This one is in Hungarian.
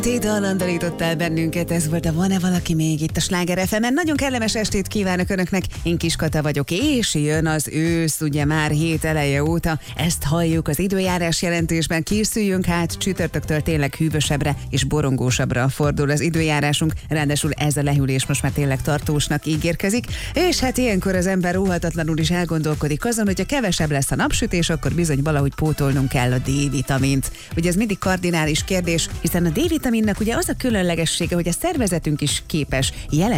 Dal andalítottál bennünket, ez volt a Van-e valaki még itt a Sláger FM-en. Nagyon kellemes estét kívánok Önöknek, én Kiskata vagyok, és jön az ősz, ugye már hét eleje óta, ezt halljuk az időjárás jelentésben, készüljünk hát, csütörtöktől tényleg hűvösebbre és borongósabbra fordul az időjárásunk, ráadásul ez a lehűlés most már tényleg tartósnak ígérkezik, és hát ilyenkor az ember óhatatlanul is elgondolkodik azon, hogyha kevesebb lesz a napsütés, akkor bizony valahogy pótolnunk kell a D-vitamint. Ugye ez mindig kardinális kérdés, hiszen a D-vitaminnak ugye az a különlegessége, hogy a szervezetünk is képes